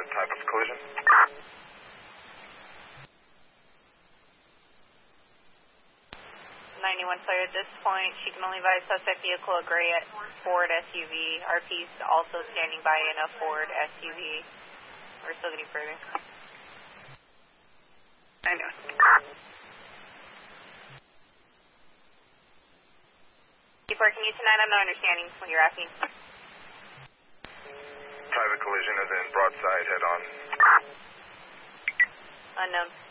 type of collision? 91 clear at this point. She can only advise suspect vehicle, a gray Ford SUV. RP's also standing by in a Ford SUV. We're still getting further. I know. Report, can you tonight? I'm not understanding what you're asking. Type of collision is in broadside head on. Unknown.